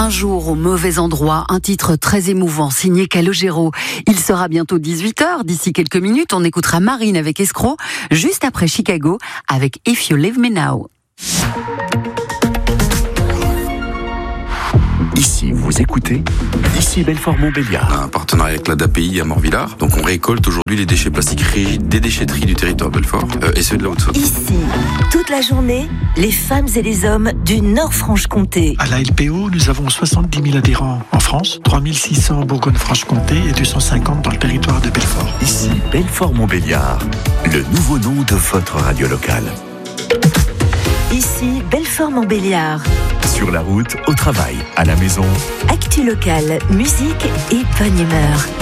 Un jour au mauvais endroit, un titre très émouvant signé Calogero. Il sera bientôt 18h. D'ici quelques minutes, on écoutera Marine avec Escroc, juste après Chicago avec If You Leave Me Now. Ici, vous écoutez Ici Belfort-Montbéliard. On a un partenariat avec l'ADAPI à Morvillard. Donc on récolte aujourd'hui les déchets plastiques rigides des déchetteries du territoire de Belfort et ceux de la Haute-Saône. Ici, toute la journée, les femmes et les hommes du Nord-Franche-Comté. À la LPO, nous avons 70 000 adhérents en France, 3 600 en Bourgogne-Franche-Comté et 250 dans le territoire de Belfort. Ici Belfort-Montbéliard, le nouveau nom de votre radio locale. Ici, Belfort-Montbéliard. Sur la route, au travail, à la maison. Actu locale, musique et bonne humeur.